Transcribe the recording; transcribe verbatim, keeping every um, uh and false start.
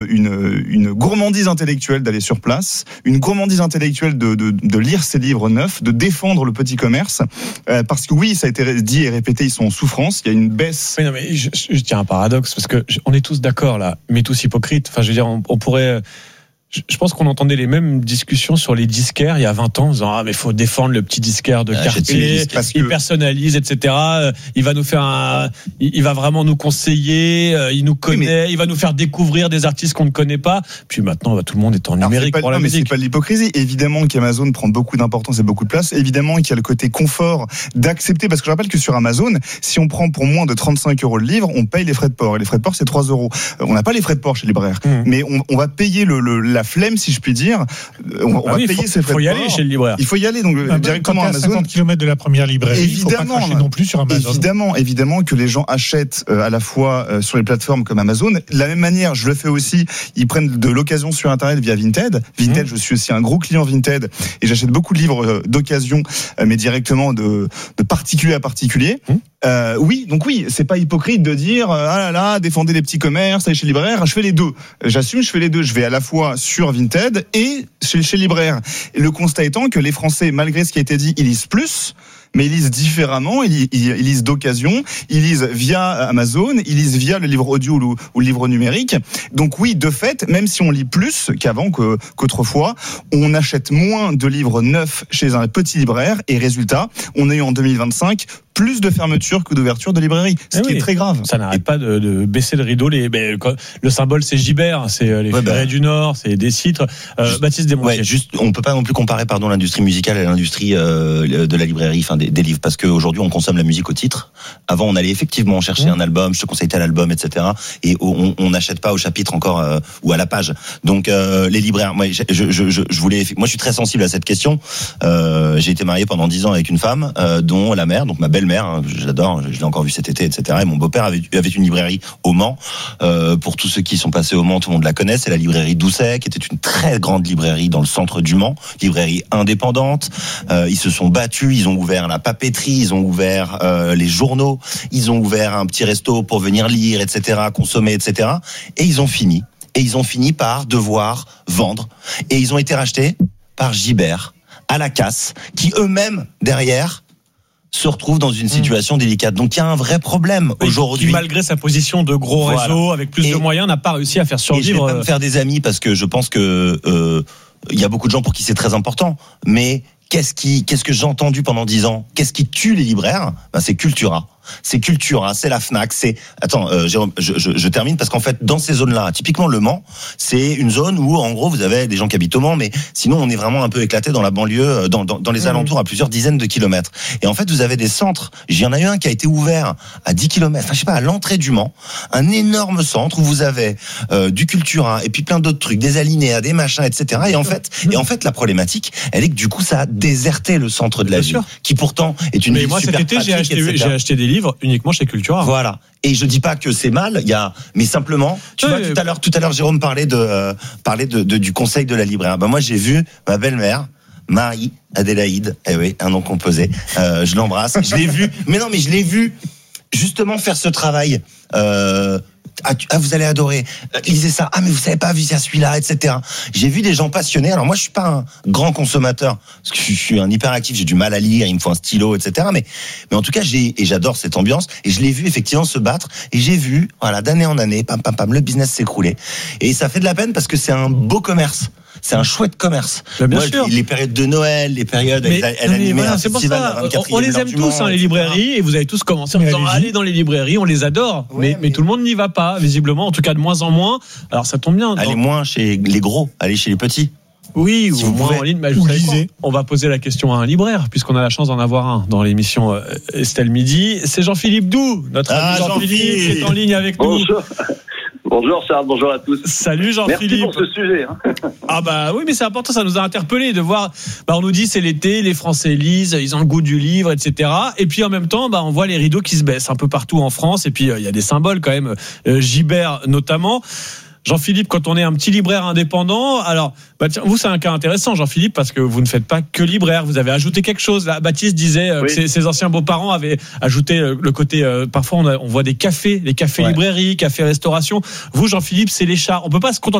une, une gourmandise intellectuelle d'aller sur place, une gourmandise intellectuelle de, de, de lire ces livres neufs, de défendre le petit commerce, euh, parce que oui, ça a été dit et répété, ils sont en souffrance, il y a une baisse. Oui, non, mais je, je tiens un paradoxe, parce que on est tous d'accord là, mais tous hypocrites. Enfin, je veux dire, on, on pourrait... Je pense qu'on entendait les mêmes discussions sur les disquaires il y a vingt ans, en disant ah mais faut défendre le petit disquaire de ah, quartier, parce il que... personnalise, et cetera. Il va nous faire un, il va vraiment nous conseiller, il nous connaît, oui, mais... il va nous faire découvrir des artistes qu'on ne connaît pas. Puis maintenant, tout le monde est en numérique pas, pour la non, musique. Mais c'est pas de l'hypocrisie. Évidemment qu'Amazon prend beaucoup d'importance et beaucoup de place. Évidemment qu'il y a le côté confort d'accepter, parce que je rappelle que sur Amazon, si on prend pour moins de trente-cinq euros le livre, on paye les frais de port. Et les frais de port, c'est trois euros. On n'a pas les frais de port chez Libraire, mmh. mais on, on va payer le, le la flemme, si je puis dire. On, on ah va oui, payer faut, ces frais faut de y port. aller chez le libraire. Il faut y aller donc ah directement à Amazon. cinquante kilomètres de la première librairie. Évidemment, il faut pas cracher non plus sur Amazon. Évidemment, évidemment que les gens achètent euh, à la fois euh, sur les plateformes comme Amazon. De la même manière, je le fais aussi. Ils prennent de l'occasion sur Internet via Vinted. Vinted, mmh. je suis aussi un gros client Vinted et j'achète beaucoup de livres euh, d'occasion, euh, mais directement de, de particulier à particulier. Mmh. Euh, oui, donc oui, c'est pas hypocrite de dire euh, ah là là, défendez les petits commerces, allez chez Libraire. Je fais les deux. J'assume, je fais les deux. Je vais à la fois sur Vinted et chez, chez Libraire. Et le constat étant que les Français, malgré ce qui a été dit, ils lisent plus. Mais ils lisent différemment, ils, ils, ils lisent d'occasion, ils lisent via Amazon, ils lisent via le livre audio ou, ou le livre numérique. Donc oui, de fait, même si on lit plus qu'avant, que, qu'autrefois, on achète moins de livres neufs chez un petit libraire. Et résultat, on a eu en deux mille vingt-cinq plus de fermetures que d'ouvertures de librairies, ce eh qui oui, est très grave. Ça n'arrête pas de, de baisser le rideau. Les, ben, le symbole, c'est Gibert, c'est les ouais, Ferrets bah, du Nord, c'est des citres. Euh, juste, Baptiste Desmontiers. Ouais, juste, on peut pas non plus comparer, pardon, l'industrie musicale à l'industrie euh, de la librairie, enfin des, des livres, parce qu'aujourd'hui, on consomme la musique au titre. Avant, on allait effectivement chercher mmh. un album, je te conseille tel album, et cetera. Et on n'achète pas au chapitre encore euh, ou à la page. Donc euh, les libraires, moi, je, je, je, je voulais, moi, je suis très sensible à cette question. Euh, j'ai été marié pendant dix ans avec une femme, euh, dont la mère, donc ma belle-mère, hein, j'adore. Je l'ai encore vu cet été, et cetera. Et mon beau-père avait, avait une librairie au Mans. Euh, pour tous ceux qui sont passés au Mans, tout le monde la connaît. C'est la librairie Doucet, qui était une très grande librairie dans le centre du Mans. Librairie indépendante. Euh, ils se sont battus. Ils ont ouvert la papeterie. Ils ont ouvert euh, les journaux. Ils ont ouvert un petit resto pour venir lire, et cetera, consommer, et cetera. Et ils ont fini. Et ils ont fini par devoir vendre. Et ils ont été rachetés par Gibert, à la casse, qui eux-mêmes, derrière, se retrouve dans une situation mmh. délicate. Donc il y a un vrai problème oui, aujourd'hui. Qui, malgré sa position de gros voilà. réseau, avec plus et, de moyens, n'a pas réussi à faire survivre. Et je vais pas me faire des amis parce que je pense que euh, il y a beaucoup de gens pour qui c'est très important. Mais qu'est-ce qui, qu'est-ce que j'ai entendu pendant dix ans ? Qu'est-ce qui tue les libraires ? Ben c'est Cultura. C'est Cultura, c'est la Fnac, c'est... Attends, euh, Jérôme, je, je, je termine parce qu'en fait, dans ces zones-là, typiquement Le Mans, c'est une zone où, en gros, vous avez des gens qui habitent au Mans, mais sinon, on est vraiment un peu éclaté dans la banlieue, dans, dans, dans les alentours à plusieurs dizaines de kilomètres. Et en fait, vous avez des centres. J'y en a eu un qui a été ouvert à dix kilomètres, enfin, je sais pas, à l'entrée du Mans, un énorme centre où vous avez euh, du Cultura et puis plein d'autres trucs, des alinéas, des machins, et cetera. Et en fait, et en fait, la problématique, elle est que du coup, ça a déserté le centre de la ville, qui pourtant est une mais ville moi, super cet été, j'ai acheté, j'ai acheté des livres uniquement chez Cultura. Voilà. Et je dis pas que c'est mal, il y a, mais simplement, tu oui, vois, tout à l'heure, tout à l'heure, Jérôme parlait de, euh, parlait de, de, du conseil de la libraire. Ben, moi, j'ai vu ma belle-mère, Marie Adélaïde, eh oui, un nom composé, euh, je l'embrasse, je l'ai vu, mais non, mais je l'ai vu, justement, faire ce travail, euh, Ah, tu, ah, vous allez adorer. Lisez ça. Ah, mais vous savez pas, vu ça celui-là, et cetera. J'ai vu des gens passionnés. Alors moi, je suis pas un grand consommateur parce que je suis un hyperactif. J'ai du mal à lire. Il me faut un stylo, et cetera. Mais, mais en tout cas, j'ai et j'adore cette ambiance. Et je l'ai vu effectivement se battre. Et j'ai vu, voilà, d'année en année, pam, pam, pam, le business s'écrouler. Et ça fait de la peine parce que c'est un beau commerce. C'est un chouette commerce. Bien Moi, sûr. Les périodes de Noël, les périodes, mais, elle, elle animait voilà, un c'est festival. Pour ça. On, on les aime tous, hein, les librairies, et vous avez tous commencé en disant allez dans les librairies, on les adore. Ouais, mais, mais... mais tout le monde n'y va pas, visiblement, en tout cas de moins en moins. Alors ça tombe bien. Allez dans... moins chez les gros, allez chez les petits. Oui, si ou moins en ligne. Bah, vous savez on va poser la question à un libraire, puisqu'on a la chance d'en avoir un dans l'émission euh, Estelle Midi. C'est Jean-Philippe Doux, notre ah, ami Jean-Philippe, Jean-Philippe, qui est en ligne avec nous. Bonjour. Bonjour Charles, bonjour à tous. Salut Jean-Philippe. Merci pour ce sujet. Hein. Ah bah oui, mais c'est important, ça nous a interpellés de voir. Bah on nous dit c'est l'été, les Français lisent, ils ont le goût du livre, et cetera. Et puis en même temps, bah on voit les rideaux qui se baissent un peu partout en France. Et puis il euh, y a des symboles quand même, euh, Gibert notamment. Jean-Philippe, quand on est un petit libraire indépendant, alors bah tiens, vous c'est un cas intéressant Jean-Philippe parce que vous ne faites pas que libraire, vous avez ajouté quelque chose là. Baptiste disait euh, oui. que ses, ses anciens beaux-parents avaient ajouté euh, le côté euh, parfois on, a, on voit des cafés, les cafés ouais. librairies, cafés restauration. Vous Jean-Philippe, c'est les chats. On peut pas se contenter